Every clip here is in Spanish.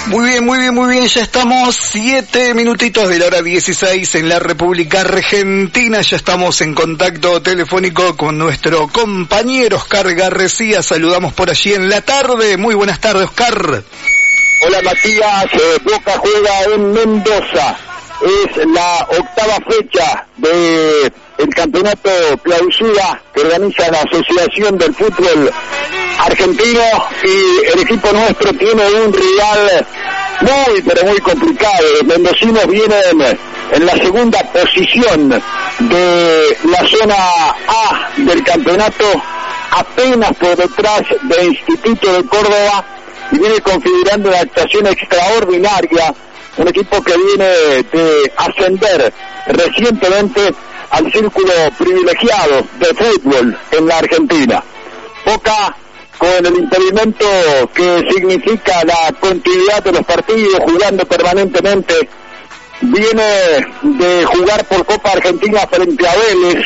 Muy bien, ya estamos 7 minutitos de la hora 16 en la República Argentina, ya estamos en contacto telefónico con nuestro compañero Oscar García, saludamos por allí en la tarde, muy buenas tardes Oscar. Hola Matías, Boca juega en Mendoza, es la 8ª fecha del campeonato clausura que organiza la Asociación del Fútbol Argentino y el equipo nuestro tiene un rival muy complicado. Los mendocinos vienen en la segunda posición de la zona A del campeonato, apenas por detrás del Instituto de Córdoba, y viene configurando una actuación extraordinaria, un equipo que viene de ascender recientemente al círculo privilegiado de fútbol en la Argentina. Boca, con el impedimento que significa la continuidad de los partidos, jugando permanentemente, viene de jugar por Copa Argentina frente a Vélez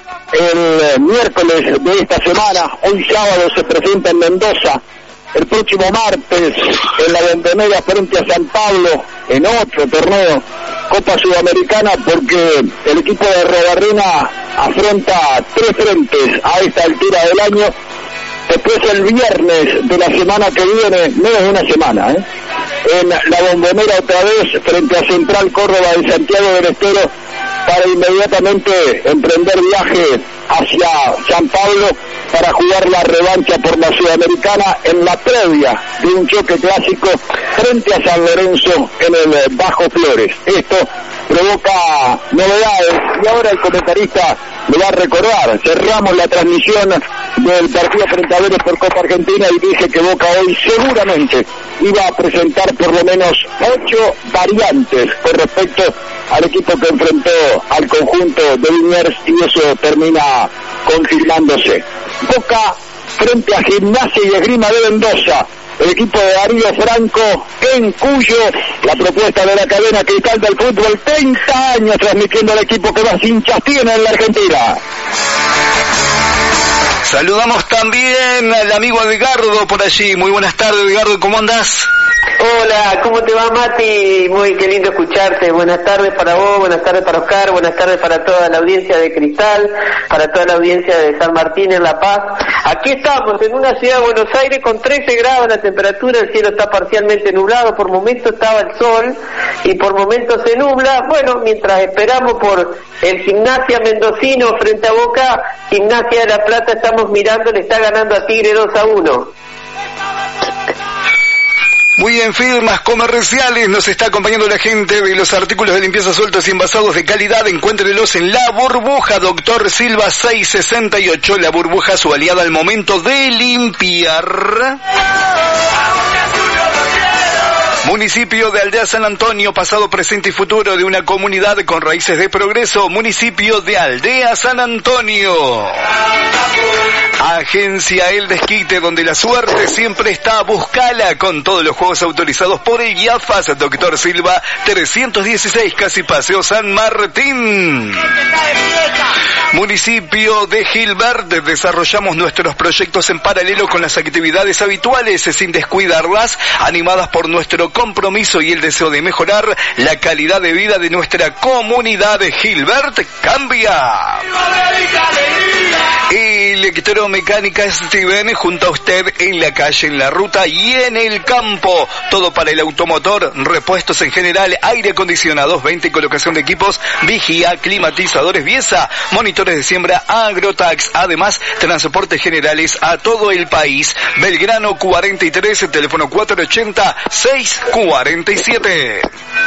el miércoles de esta semana. Hoy sábado se presenta en Mendoza, el próximo martes en la Bombonera frente a San Pablo en otro torneo Copa Sudamericana, porque el equipo de Robarrena afronta 3 frentes a esta altura del año. Después el viernes de la semana que viene, menos de una semana, en la Bombonera otra vez frente a Central Córdoba de Santiago del Estero, para inmediatamente emprender viaje hacia San Pablo para jugar la revancha por la Sudamericana en la previa de un choque clásico frente a San Lorenzo en el Bajo Flores. Esto provoca novedades y ahora el comentarista me va a recordar. Cerramos la transmisión del partido frente a Vélez por Copa Argentina y dije que Boca hoy seguramente iba a presentar por lo menos 8 variantes con respecto al equipo que enfrentó al conjunto de Liniers, y eso termina confirmándose. Boca frente a Gimnasia y Esgrima de Mendoza, el equipo de Darío Franco, en Cuyo, la propuesta de la cadena Cristal del Fútbol, 30 años transmitiendo al equipo que más hinchas tiene en la Argentina. Saludamos también al amigo Edgardo por allí. Muy buenas tardes, Edgardo, ¿cómo andás? Hola, ¿cómo te va, Mati? Qué lindo escucharte. Buenas tardes para vos, buenas tardes para Oscar, buenas tardes para toda la audiencia de Cristal, para toda la audiencia de San Martín en La Paz. Aquí estamos, en una ciudad de Buenos Aires con 13 grados la temperatura, el cielo está parcialmente nublado, por momentos estaba el sol y por momentos se nubla. Bueno, mientras esperamos por el Gimnasia mendocino frente a Boca, Gimnasia de La Plata, estamos mirando, le está ganando a Tigre 2-1. Muy bien, firmas comerciales, nos está acompañando la gente de los artículos de limpieza sueltos y envasados de calidad. Encuéntrelos en La Burbuja, Doctor Silva 668, La Burbuja, su aliada al momento de limpiar. Municipio de Aldea San Antonio, pasado, presente y futuro de una comunidad con raíces de progreso. Municipio de Aldea San Antonio. Agencia El Desquite, donde la suerte siempre está. Buscala con todos los juegos autorizados por el IAFAS, Doctor Silva 316, casi Paseo San Martín. Municipio de Gilbert, desarrollamos nuestros proyectos en paralelo con las actividades habituales, sin descuidarlas, animadas por nuestro compromiso y el deseo de mejorar la calidad de vida de nuestra comunidad. Gilbert cambia. Electromecánica Steven, junto a usted en la calle, en la ruta y en el campo. Todo para el automotor, repuestos en general, aire acondicionados, 20, colocación de equipos, vigía, climatizadores, Biesa, monitores de siembra, Agrotax. Además, transportes generales a todo el país. Belgrano 43, teléfono 480-647.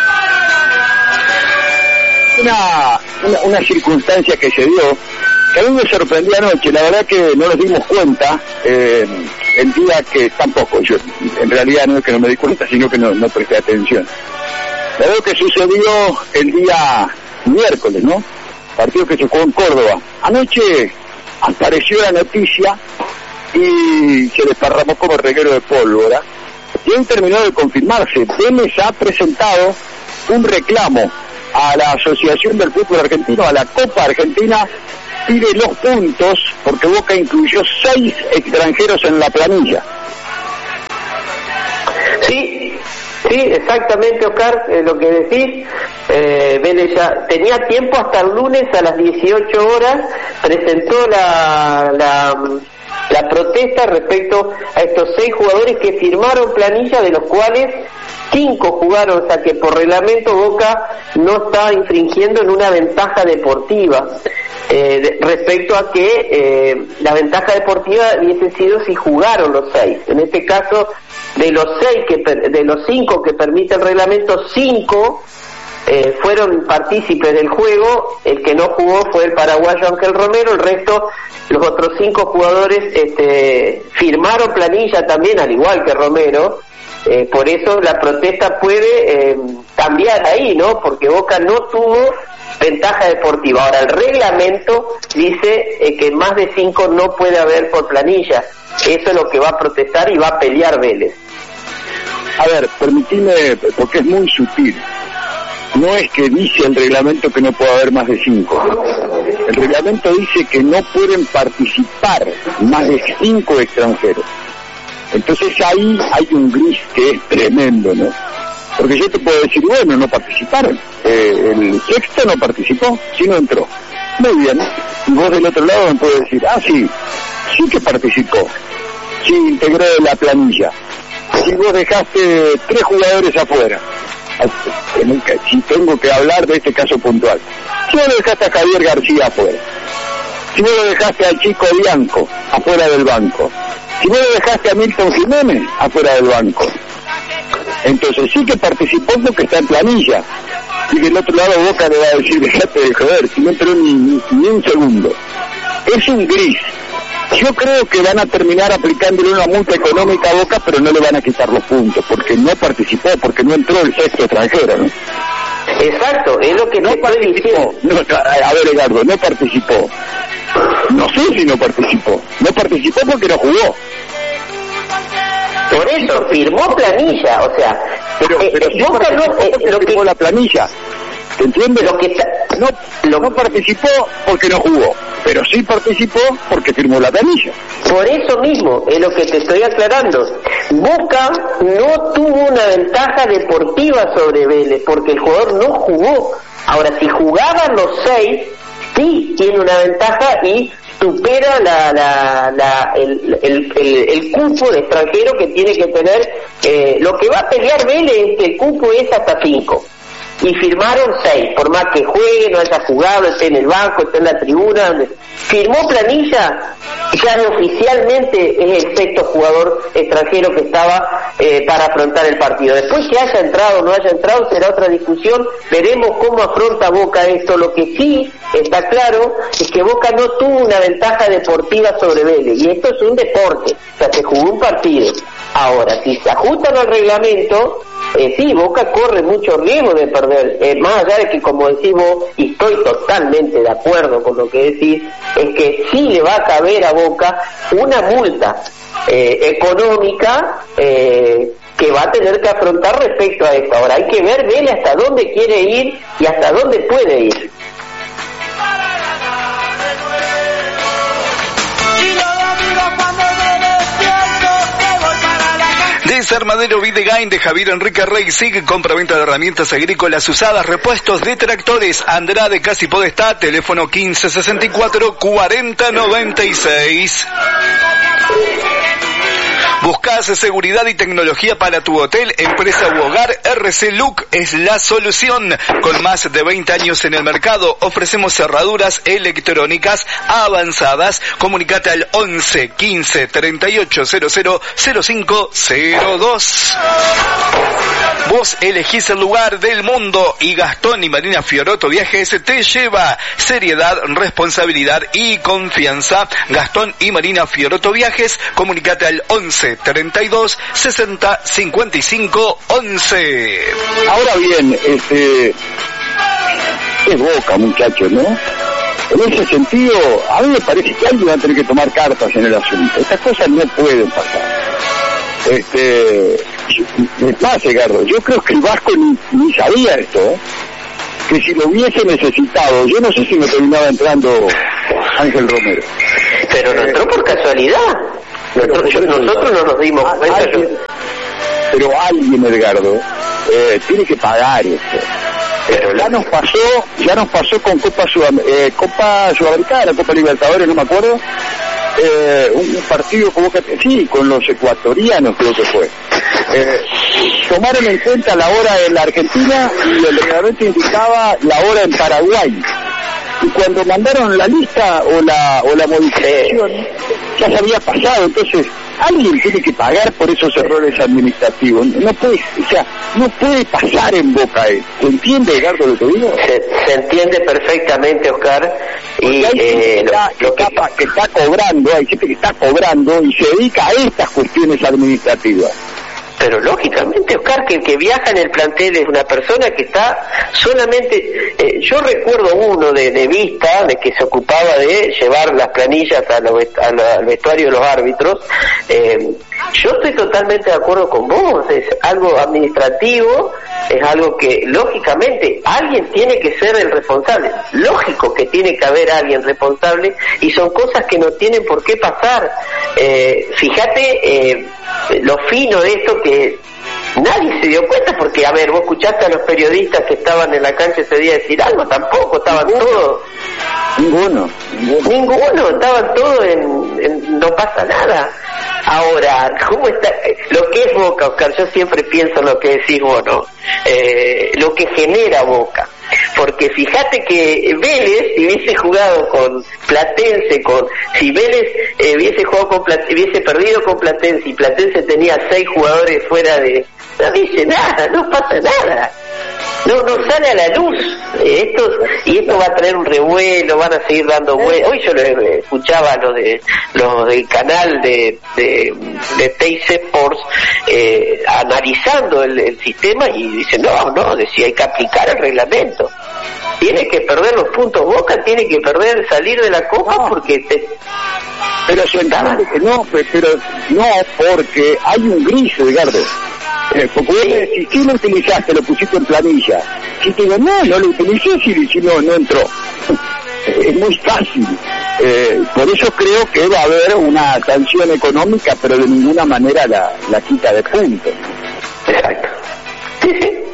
Una circunstancia que se dio, que a mí me sorprendió anoche, la verdad que no nos dimos cuenta, el día que tampoco, yo en realidad no es que no me di cuenta, sino que no presté atención. La verdad que sucedió el día miércoles, ¿no? Partido que se jugó en Córdoba. Anoche apareció la noticia y se desparramó como reguero de pólvora. Y hoy terminó de confirmarse. Vélez ha presentado un reclamo a la Asociación del Fútbol Argentino, a la Copa Argentina, pide los puntos porque Boca incluyó 6 extranjeros en la planilla. Sí, Sí, exactamente, Oscar, lo que decís. Vélez ya tenía tiempo hasta el lunes a las 18 horas, presentó la protesta respecto a estos 6 jugadores que firmaron planilla, de los cuales 5 jugaron, o sea que por reglamento Boca no está infringiendo en una ventaja deportiva, respecto a que la ventaja deportiva hubiese sido si jugaron los 6. En este caso, de los 5 que permite el reglamento, 5 fueron partícipes del juego. El que no jugó fue el paraguayo Ángel Romero. El resto, los otros 5 jugadores firmaron planilla también, al igual que Romero. Por eso la protesta puede cambiar ahí, ¿no? Porque Boca no tuvo ventaja deportiva. Ahora, el reglamento dice que más de 5 no puede haber por planilla. Eso es lo que va a protestar y va a pelear Vélez. A ver, permitime, porque es muy sutil. No es que dice el reglamento que no puede haber más de 5. El reglamento dice que no pueden participar más de 5 extranjeros. Entonces ahí hay un gris que es tremendo, ¿no? Porque yo te puedo decir, bueno, no participaron. El sexto no participó, sí no entró. Muy bien. Y vos del otro lado me puedes decir, sí que participó. Sí integró la planilla. Si vos dejaste 3 jugadores afuera. Si tengo que hablar de este caso puntual. Si vos dejaste a Javier García afuera. Si vos lo dejaste al chico Bianco afuera del banco. Si vos lo dejaste a Milton Jiménez afuera del banco. Entonces sí que participó porque está en planilla. Y del otro lado Boca le va a decir, dejate de joder, si no entró ni un segundo. Es un gris. Yo creo que van a terminar aplicándole una multa económica a Boca, pero no le van a quitar los puntos, porque no participó, porque no entró el sexto extranjero, ¿no? Exacto, es lo que no participó. No, a ver, Edgardo, no participó. No sé si no participó. No participó porque no jugó. Por eso, firmó planilla, o sea... Pero Boca no firmó la planilla. ¿Te entiendes? No participó porque no jugó, pero sí participó porque firmó la planilla. Por eso mismo, es lo que te estoy aclarando. Boca no tuvo una ventaja deportiva sobre Vélez, porque el jugador no jugó. Ahora, si jugaban los 6, sí tiene una ventaja y supera el cupo de extranjero que tiene que tener. Lo que va a pelear Vélez es que el cupo es hasta 5. Y firmaron 6, por más que juegue, no haya jugado, esté en el banco, esté en la tribuna. Firmó planilla, ya oficialmente es el sexto jugador extranjero que estaba para afrontar el partido. Después que haya entrado o no haya entrado será otra discusión, veremos cómo afronta Boca esto. Lo que sí está claro es que Boca no tuvo una ventaja deportiva sobre Vélez, y esto es un deporte, o sea, se jugó un partido. Ahora, si se ajustan al reglamento, sí, Boca corre mucho riesgo de perder, más allá de que, como decís vos, y estoy totalmente de acuerdo con lo que decís, es que sí le va a caber a Boca una multa económica que va a tener que afrontar respecto a esto. Ahora hay que ver Vélez hasta dónde quiere ir y hasta dónde puede ir. Desarmadero Videgain de Javier Enrique Rey sigue compra-venta de herramientas agrícolas usadas, repuestos de tractores. Andrade Casi Podestá, teléfono 1564 4096. ¿Buscas seguridad y tecnología para tu hotel, empresa u hogar? RC Look es la solución. Con más de 20 años en el mercado, ofrecemos cerraduras electrónicas avanzadas. Comunicate al 11 15 38 00 05 02. Vos elegís el lugar del mundo y Gastón y Marina Fiorotto Viajes te lleva. Seriedad, responsabilidad y confianza. Gastón y Marina Fiorotto Viajes, comunicate al 11 32 60 55 11. Ahora bien, es Boca, muchachos, ¿no? En ese sentido, a mí me parece que alguien va a tener que tomar cartas en el asunto. Estas cosas no pueden pasar. Es más, Edgardo, yo creo que el Vasco ni sabía esto, ¿eh? Que si lo hubiese necesitado, yo no sé si me terminaba entrando Ángel Romero. Pero no entró por casualidad. Nosotros no nos dimos cuenta. Pero alguien, Edgardo, tiene que pagar eso. Pero ya nos pasó con Copa Sudamericana, Copa Libertadores, no me acuerdo, un partido como que, sí, con los ecuatorianos creo que fue. Tomaron en cuenta la hora en la Argentina y el reglamento indicaba la hora en Paraguay. Y cuando mandaron la lista o la modificación, ya se había pasado. Entonces, alguien tiene que pagar por esos errores administrativos. No puede pasar en Boca. ¿Se entiende, Edgardo, lo que digo? Se entiende perfectamente, Oscar. Y hay gente que está cobrando, hay gente que está cobrando y se dedica a estas cuestiones administrativas. Pero lógicamente, Oscar, que el que viaja en el plantel es una persona que está solamente... yo recuerdo uno de vista, de que se ocupaba de llevar las planillas al vestuario de los árbitros. Yo estoy totalmente de acuerdo con vos, es algo administrativo, es algo que lógicamente alguien tiene que ser el responsable. Lógico que tiene que haber alguien responsable y son cosas que no tienen por qué pasar. Fíjate lo fino de esto que nadie se dio cuenta, porque a ver, vos escuchaste a los periodistas que estaban en la cancha ese día decir algo, tampoco, estaban todos. Ninguno, estaban todos en no pasa nada. Ahora, ¿cómo está? Lo que es Boca, Oscar, yo siempre pienso en lo que decís vos, ¿no? Lo que genera Boca. Porque fíjate que Vélez, si hubiese jugado con Platense, si Vélez hubiese perdido con Platense y Platense tenía 6 jugadores fuera de... No dice nada, no pasa nada. No sale a la luz. Esto va a traer un revuelo, van a seguir dando vueltas. Hoy yo escuchaba los del canal de TIC Sports analizando el sistema y dicen, decía, hay que aplicar el reglamento. Tiene que perder los puntos Boca, tiene que salir de la Copa porque... Pero se entiende que no, porque hay un gris, Edgardo. Porque vos me decís, si lo utilizaste, lo pusiste en planilla. Si te digo, no lo utilicé, si no entró. Es muy fácil. Por eso creo que va a haber una sanción económica, pero de ninguna manera la quita de puntos. Exacto. Sí.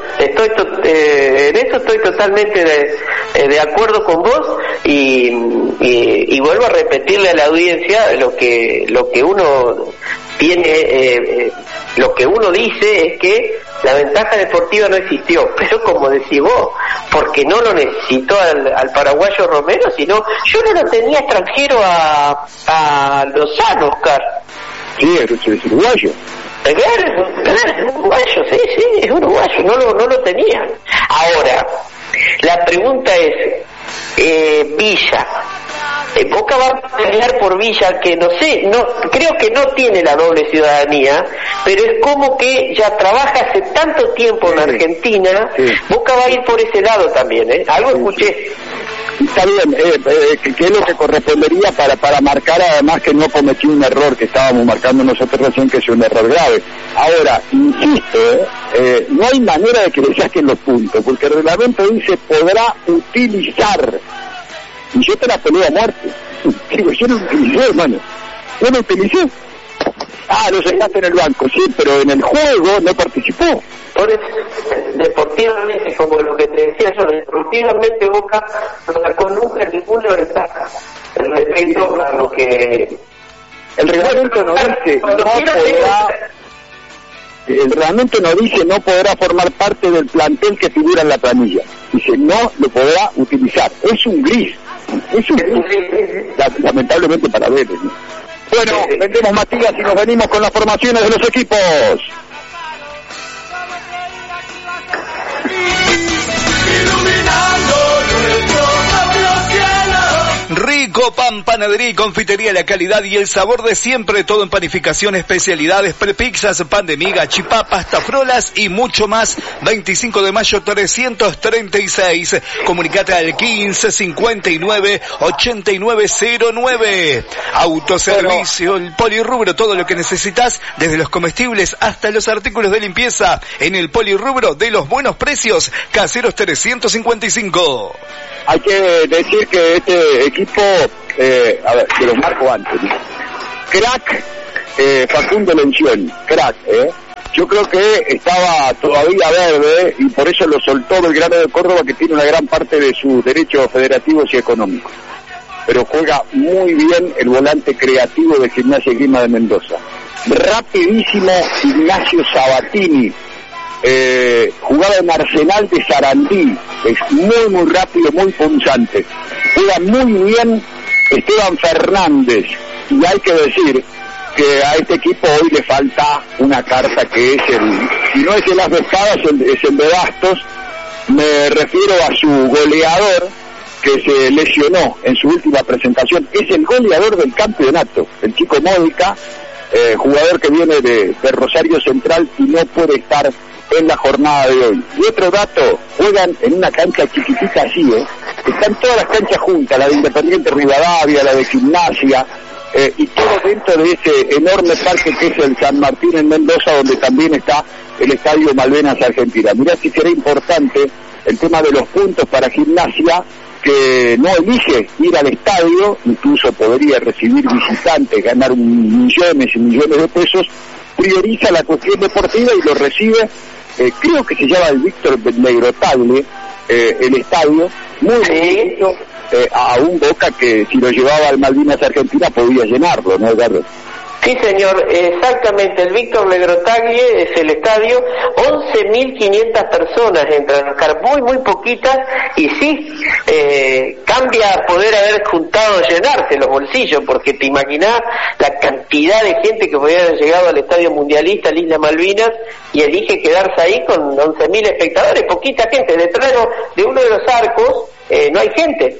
En eso estoy totalmente de acuerdo con vos y vuelvo a repetirle a la audiencia lo que uno tiene, lo que uno dice es que la ventaja deportiva no existió, pero como decís vos, porque no lo necesitó al paraguayo Romero, sino yo no lo tenía extranjero a Lozano, Oscar. Sí, es uruguayo. Es uruguayo, sí, es uruguayo, no lo tenían. Ahora, la pregunta es, Villa, Boca va a pelear por Villa, que creo que no tiene la doble ciudadanía, pero es como que ya trabaja hace tanto tiempo en Argentina, Boca va a ir por ese lado también, algo escuché. Está bien, que es lo que correspondería para marcar, además que no cometió un error que estábamos marcando nosotros recién, que es un error grave. Ahora, insisto, no hay manera de que le saquen los puntos, porque el reglamento dice podrá utilizar, y yo te la peleo a muerte. Digo, yo no utilicé, hermano, yo no utilicé. Lo sacaste en el banco, sí, pero en el juego no participó. Entonces, deportivamente, como lo que te decía yo, deportivamente Boca no sacó nunca ninguna ventaja respecto a lo que... El reglamento no dice, el reglamento no dice no podrá formar parte del plantel que figura en la planilla. Dice no lo podrá utilizar. Es un gris. Lamentablemente para Vélez, ¿no? Bueno, vendemos Matías y nos venimos con las formaciones de los equipos. Rico Pan, Panadería y Confitería, la calidad y el sabor de siempre, todo en panificación, especialidades, prepizzas, pan de miga, chipapas, tafrolas y mucho más. 25 de mayo 336. Comunicate al 1559-8909. Autoservicio, el Polirrubro, todo lo que necesitas, desde los comestibles hasta los artículos de limpieza, en el Polirrubro de los buenos precios, Caseros 355. Hay que decir que este equipo, que los marco antes, ¿no? Crack, Facundo Lencioni, crack, Yo creo que estaba todavía verde y por eso lo soltó Belgrano de Córdoba, que tiene una gran parte de sus derechos federativos y económicos. Pero juega muy bien el volante creativo de Gimnasia y Esgrima de Mendoza. Rapidísimo Ignacio Sabatini, jugaba en Arsenal de Sarandí, es muy rápido, muy punzante. Juega muy bien Esteban Fernández, y hay que decir que a este equipo hoy le falta una carta que es si no es el as de espadas, es el de bastos. Me refiero a su goleador, que se lesionó en su última presentación. Es el goleador del campeonato, el chico Módica, jugador que viene de Rosario Central y no puede estar en la jornada de hoy. Y otro dato, juegan en una cancha chiquitita así, están todas las canchas juntas, la de Independiente Rivadavia, la de Gimnasia, y todo dentro de ese enorme parque que es el San Martín en Mendoza, donde también está el Estadio Malvinas Argentina. Mirá si será importante el tema de los puntos para Gimnasia, que no elige ir al estadio, incluso podría recibir visitantes, ganar millones y millones de pesos, prioriza la cuestión deportiva y lo recibe, creo que se llama el Víctor Negrotable, el estadio, muy bonito, a un Boca que si lo llevaba al Malvinas Argentina podía llenarlo, ¿no, Edgardo? Sí, señor, exactamente, el Víctor Negrotaglie es el estadio, 11.500 personas entran, muy poquitas, y sí, cambia poder haber juntado, llenarse los bolsillos, porque te imaginás la cantidad de gente que podría haber llegado al Estadio Mundialista, al Isla Malvinas, y elige quedarse ahí con 11.000 espectadores, poquita gente, detrás de uno de los arcos no hay gente.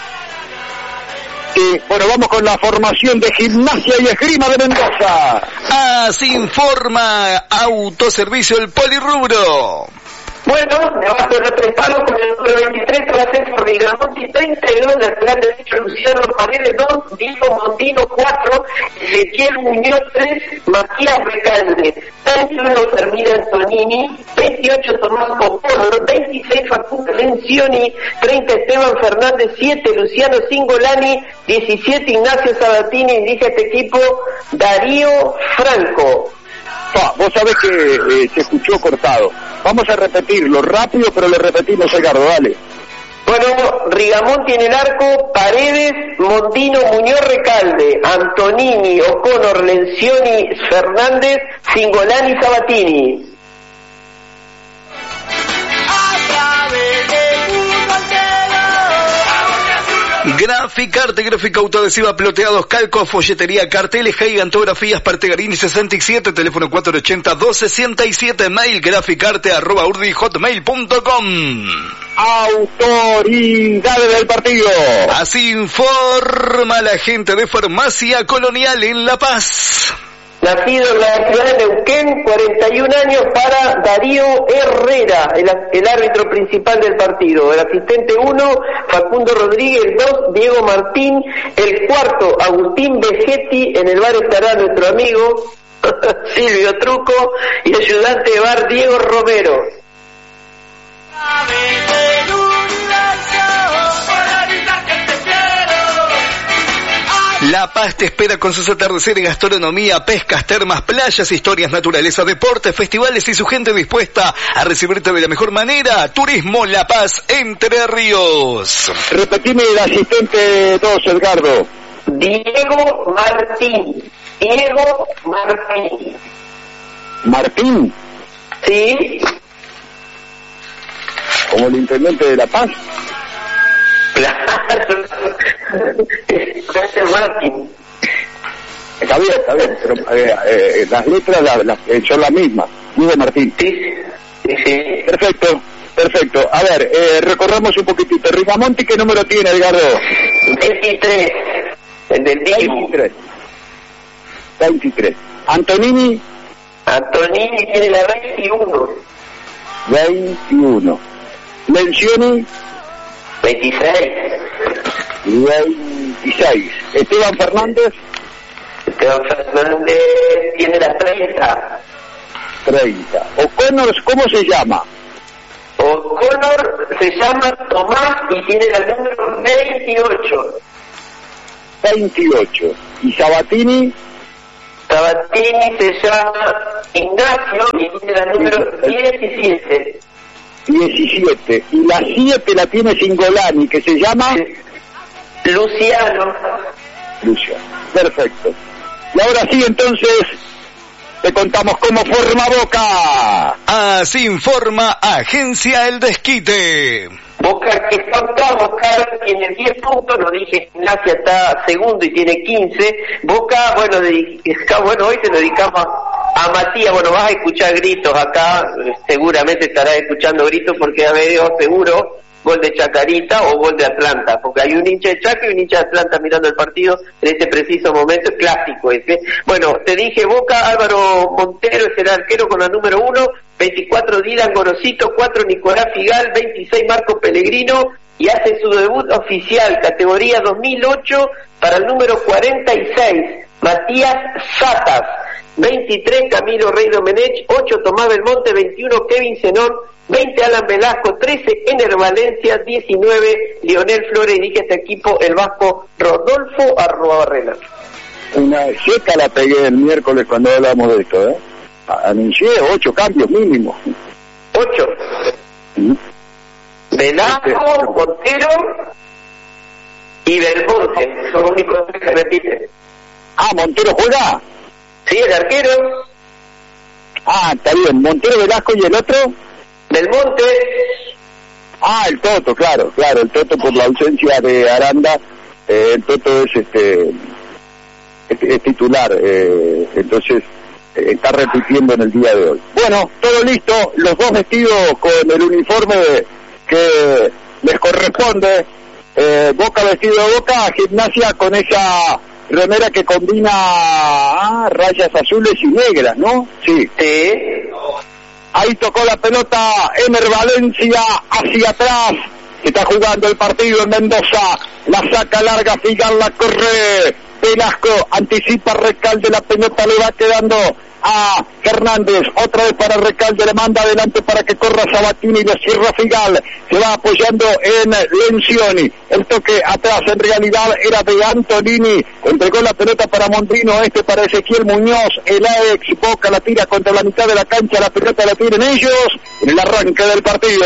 Bueno, vamos con la formación de Gimnasia y Esgrima de Mendoza. Así informa Autoservicio El Polirrubro. Bueno, debajo de preparo con el número 23, va a ser por Rigamonti 32, lateral derecho Luciano Paredes 2, Diego Mondino 4, Ezequiel Muñoz 3, Matías Recalde, 21 Fermina Antonini, 28 Tomás Popolo, 26 Facundo Lencioni, 30 Esteban Fernández, 7 Luciano Cingolani, 17 Ignacio Sabatini, dirige este equipo Darío Franco. Vos sabés que se escuchó cortado. Vamos a repetirlo rápido, pero lo repetimos, Edgardo, dale. Bueno, Rigamonti en el arco, Paredes, Mondino, Muñoz, Recalde, Antonini, O'Connor, Lencioni, Fernández, Cingolani, Sabatini. Graficarte, gráfica autoadhesiva, ploteados, calcos, folletería, carteles, gigantografías, Partegarini 67, teléfono 480-267, mail graficarte@urdi.hotmail.com. Autoridades del partido. Así informa la gente de Farmacia Colonial en La Paz. Nacido en la ciudad de Neuquén, 41 años para Darío Herrera, el árbitro principal del partido. El asistente 1, Facundo Rodríguez, 2, Diego Martín. El cuarto, Agustín Vegetti. En el bar estará nuestro amigo Silvio Truco. Y ayudante de bar, Diego Romero. La Paz te espera con sus atardeceres, gastronomía, pescas, termas, playas, historias, naturaleza, deportes, festivales y su gente dispuesta a recibirte de la mejor manera. Turismo La Paz, Entre Ríos. Repetime el asistente 2, Edgardo. Diego Martín. Diego Martín. ¿Martín? Sí. ¿Como el intendente de La Paz? Martín. Está bien, pero las letras son las mismas. Diego Martín. Sí. Perfecto. A ver, recorramos un poquitito. Rigamonti, ¿qué número tiene, Edgardo? 23. El del Diego. 23. Antonini tiene la 21. 21. Lencioni. 26. Esteban Fernández tiene la 30. O'Connor, ¿cómo se llama? O'Connor se llama Tomás y tiene la número 28. ¿Y Sabatini? Sabatini se llama Ignacio y tiene la número 17. 17. Y la 7 la tiene Singolani, que se llama... Luciano. Perfecto. Y ahora sí, entonces, te contamos cómo forma Boca. Así informa Agencia El Desquite. Boca que está octavo, Oscar, tiene 10 puntos, lo dije, Gimnasia está segundo y tiene 15. Boca, bueno, hoy se lo dedicamos a Matías. Bueno, vas a escuchar gritos acá, seguramente estarás escuchando gritos porque veo seguro gol de Chacarita o gol de Atlanta, porque hay un hincha de Chaca y un hincha de Atlanta mirando el partido en este preciso momento, es clásico ese. Bueno, te dije Boca, Álvaro Montero es el arquero con la número 1, 24 Dylan Gorosito, 4 Nicolás Figal, 26 Marco Pellegrino, y hace su debut oficial, categoría 2008, para el número 46, Matías Satas, 23 Camilo Rey Domenech, 8 Tomás Belmonte, 21 Kevin Zenón, 20 Alan Velasco, 13 Ener Valencia, 19 Lionel Flores, dirige este equipo el vasco Rodolfo Arruabarrena. Una seca la pegué el miércoles cuando hablamos de esto, anuncié 8 cambios mínimos. 8. Velasco, Montero y Belmonte, son los únicos que se repiten. ¿Montero juega? Sí, el arquero. Está bien, Montero, Velasco y el otro... Belmonte. El Toto, claro, el Toto por la ausencia de Aranda, el Toto es titular, entonces está repitiendo en el día de hoy. Bueno, todo listo, los dos vestidos con el uniforme que les corresponde, Boca vestido de Boca, Gimnasia con esa remera que combina rayas azules y negras, ¿no? Sí. Ahí tocó la pelota Ener Valencia hacia atrás. Se está jugando el partido en Mendoza. La saca larga, Figal la corre. Velasco anticipa Recalde, la pelota le va quedando a Fernández. Otra vez para Recalde, le manda adelante para que corra Sabatini y lo cierra Figal. Se va apoyando en Lencioni. El toque atrás en realidad era de Antonini. Entregó la pelota para Mondrino, para Ezequiel Muñoz. El ex Boca la tira contra la mitad de la cancha. La pelota la tienen ellos en el arranque del partido.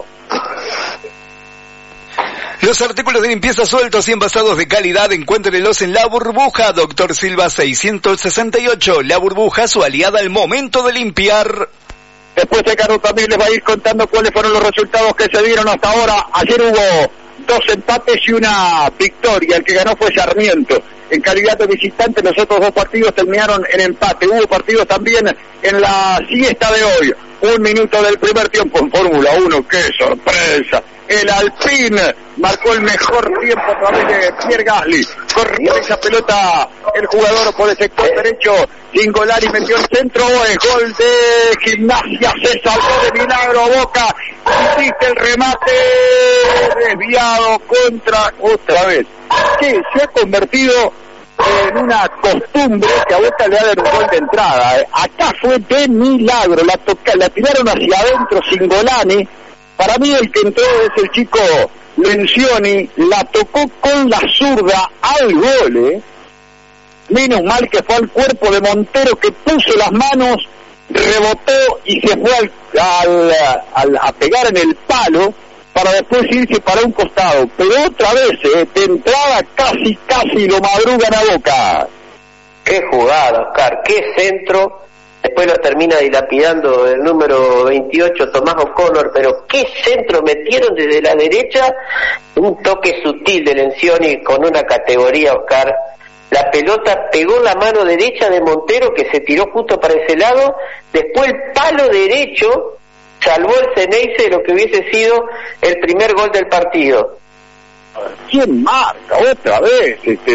Los artículos de limpieza sueltos y envasados de calidad, encuéntrelos en La Burbuja, Doctor Silva 668. La Burbuja, su aliada al momento de limpiar. Después de Caro también les va a ir contando cuáles fueron los resultados que se dieron hasta ahora. Ayer hubo 2 empates y una victoria. El que ganó fue Sarmiento. En calidad de visitante, los otros 2 partidos terminaron en empate. Hubo partidos también en la siesta de hoy. 1 minuto del primer tiempo en Fórmula 1. ¡Qué sorpresa! El Alpine marcó el mejor tiempo a través de Pierre Gasly. Corrió esa pelota el jugador por el sector derecho. Singolani metió el centro. El gol de Gimnasia. Se salvó de milagro Boca. Hiciste el remate desviado contra otra vez. Que se ha convertido en una costumbre que a Boca le ha dado un gol de entrada. Acá fue de milagro. La tiraron hacia adentro Singolani. Para mí el que entró es el chico Lencioni, la tocó con la zurda al gol, Menos mal que fue al cuerpo de Montero, que puso las manos, rebotó y se fue a pegar en el palo para después irse para un costado. Pero otra vez, de entrada casi lo madrugan a Boca. Qué jugada, Oscar, qué centro. Después lo termina dilapidando el número 28, Tomás O'Connor, pero qué centro metieron desde la derecha, un toque sutil de Lencioni con una categoría, Oscar. La pelota pegó la mano derecha de Montero, que se tiró justo para ese lado, después el palo derecho salvó el Ceneice de lo que hubiese sido el primer gol del partido. ¿Quién marca otra vez?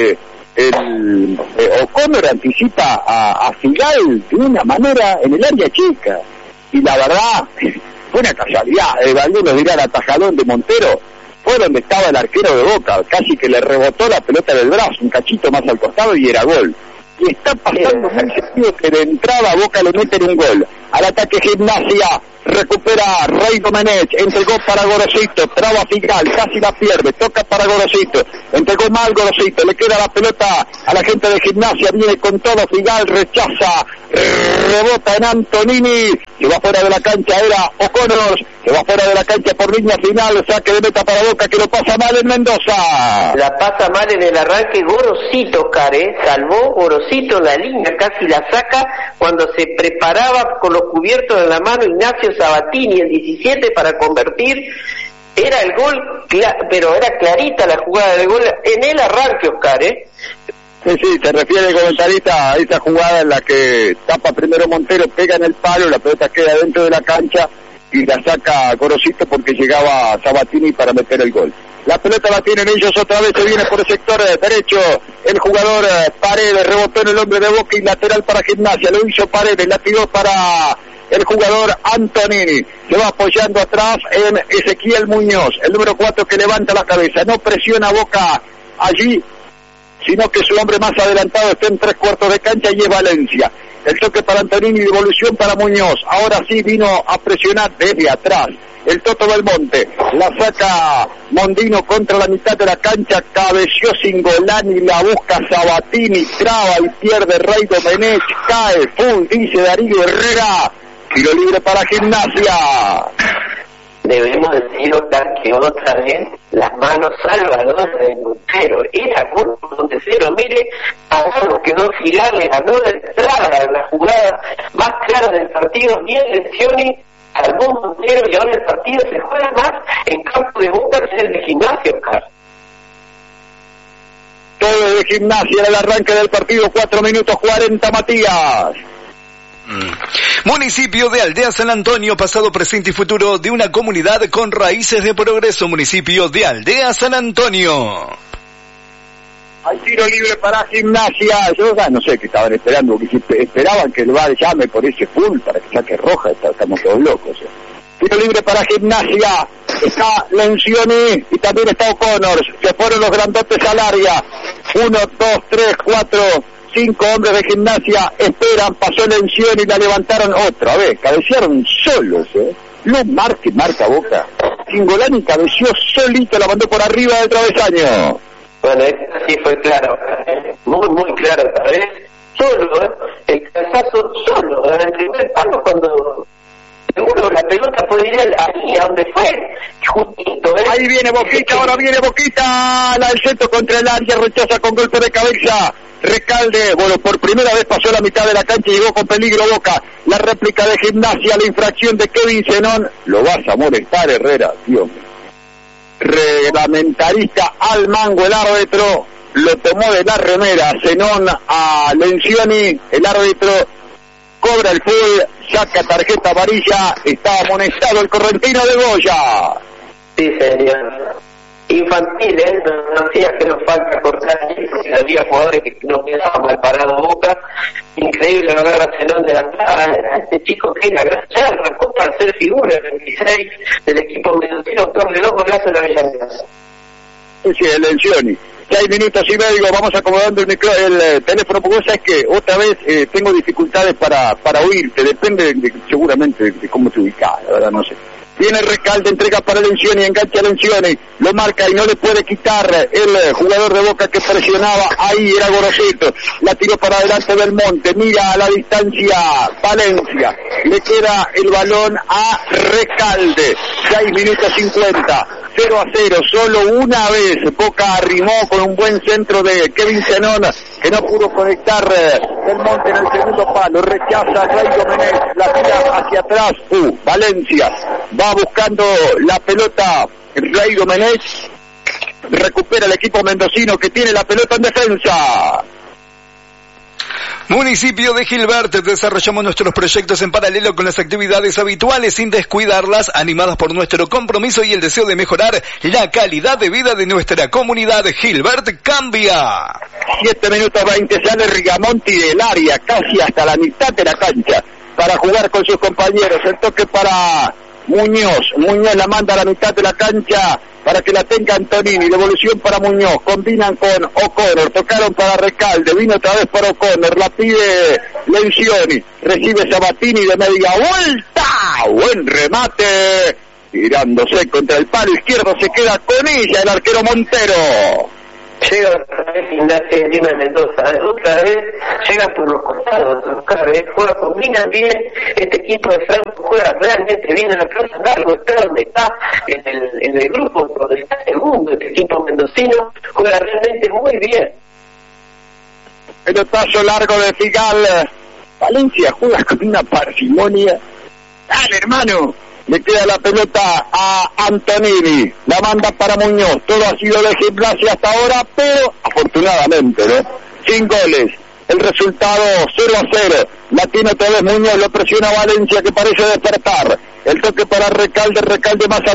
O'Connor anticipa a Figal de una manera en el área chica, y la verdad fue una casualidad. Algunos dirán atajadón de Montero, fue donde estaba el arquero de Boca, casi que le rebotó la pelota del brazo un cachito más al costado y era gol. Y está pasando muy sentido que de entrada a Boca le meten un gol. Al ataque Gimnasia, recupera Rey Domenech, entregó para Gorosito, traba Figal, casi la pierde, toca para Gorosito, entregó mal Gorosito, le queda la pelota a la gente de Gimnasia, viene con todo Figal, rechaza, rebota en Antonini, se va fuera de la cancha, era O'Connor, se va fuera de la cancha por línea final, saque de meta para Boca que lo pasa mal en Mendoza. La pasa mal en el arranque Gorosito, salvó Gorosito la línea, casi la saca cuando se preparaba con los cubiertos en la mano Ignacio Sabatini, el 17 para convertir. Era el gol, pero era clarita la jugada del gol en el arranque, Oscar, Sí, se refiere el comentarista a esa jugada en la que tapa primero Montero, pega en el palo, la pelota queda dentro de la cancha y la saca Gorosito porque llegaba Sabatini para meter el gol. La pelota la tienen ellos otra vez, se viene por el sector derecho, el jugador Paredes, rebotó en el hombre de Boca y lateral para Gimnasia, lo hizo Paredes, la tiró para el jugador Antonini, se va apoyando atrás en Ezequiel Muñoz, el número 4 que levanta la cabeza, no presiona Boca allí, sino que su hombre más adelantado está en 3/4 de cancha y es Valencia. El toque para Antonini, devolución para Muñoz, ahora sí vino a presionar desde atrás. El Toto Belmonte, la saca Mondino contra la mitad de la cancha, cabeció Singolani, la busca Sabatini, traba y pierde Rey Domenech, cae, full, dice Darío Herrera, tiro libre para Gimnasia. Debemos decir, Oscar, que otra vez las manos salvadoras de Montero, era gol por Montero, mire, Pagano quedó Figal, le ganó la entrada en la jugada más clara del partido, bien Lencioni, salvó Montero y ahora el partido se juega más en campo de Boca que en el de Gimnasia, Oscar. Todo de Gimnasia en el arranque del partido, 4 minutos 40, Matías. Municipio de Aldea San Antonio, pasado, presente y futuro de una comunidad con raíces de progreso. Municipio de Aldea San Antonio. Hay tiro libre para Gimnasia. Yo no sé qué estaban esperando, que si esperaban que el VAR llame por ese full para que saque roja, estamos todos locos. Tiro libre para Gimnasia, está Lencioni y también está O'Connor, se fueron los grandotes al área, 1, 2, 3, 4, 5 hombres de Gimnasia, esperan, pasó Lencioni y la levantaron otra vez, cabecearon solos, no marca Boca, Singolani cabeció solito, la mandó por arriba del travesaño. Bueno, sí fue claro, muy claro esta vez, solo, el cabezazo solo, en el primer palo cuando seguro la pelota puede ir ahí, a donde fue, justito, Ahí viene Boquita, ahora viene Boquita, la del centro contra el área, rechaza con golpe de cabeza, Recalde, bueno, por primera vez pasó la mitad de la cancha y llegó con peligro Boca, la réplica de Gimnasia, la infracción de Kevin Zenón, lo vas a molestar Herrera, Dios mío. Reglamentarista al mango el árbitro, lo tomó de la remera, Zenón a Lencioni, el árbitro cobra el full, saca tarjeta amarilla, está amonestado el correntino de Goya. Sí, señor. Infantil, no hacía que nos falta cortar ahí, porque había jugadores que no quedaban mal parado Boca. Increíble lo agarra Zenón de la entrada, este chico que era ya arrancó para hacer figura el 26 del equipo mendocino, autor de 2 golazos en la Avellaneda. Sí, el Lencioni. 6 minutos y medio, vamos acomodando el teléfono, porque vos sabés que otra vez tengo dificultades para oírte, depende seguramente de cómo te ubicás, la verdad no sé. Viene Recalde, entrega para Lencioni, engancha a Lencioni, lo marca y no le puede quitar el jugador de Boca que presionaba, ahí era Gorosito, la tiró para adelante del Monte, mira a la distancia Valencia, le queda el balón a Recalde, 6 minutos 50, 0-0, solo una vez Boca arrimó con un buen centro de Kevin Zenón, que no pudo conectar del Monte en el segundo palo, rechaza Rey Domenech, la tira hacia atrás, Valencia, va buscando la pelota Rey Domenech, recupera el equipo mendocino que tiene la pelota en defensa. Municipio de Gilbert, desarrollamos nuestros proyectos en paralelo con las actividades habituales sin descuidarlas, animadas por nuestro compromiso y el deseo de mejorar la calidad de vida de nuestra comunidad. Gilbert cambia. 7 minutos 20, sale Rigamonti del área, casi hasta la mitad de la cancha, para jugar con sus compañeros. El toque para Muñoz la manda a la mitad de la cancha para que la tenga Antonini, devolución para Muñoz, combinan con O'Connor, tocaron para Recalde, vino otra vez para O'Connor, la pide Lencioni, recibe Sabatini de media vuelta, buen remate, tirándose contra el palo izquierdo, se queda con ella el arquero Montero. Llega otra vez Gimnasia Lima de Mendoza, otra vez llega por los costados, combina bien, este equipo de Franco juega realmente bien en la pelota largo, está donde está, en el grupo donde está segundo, este equipo mendocino juega realmente muy bien. Pelotazo largo de Figal. Valencia juega con una parsimonia. Dale, hermano. Le queda la pelota a Antonini. La manda para Muñoz. Todo ha sido de Gimnasia hasta ahora, pero afortunadamente, ¿no? Sin goles. El resultado 0-0. La tiene otra vez Muñoz. Lo presiona Valencia, que parece despertar. El toque para Recalde más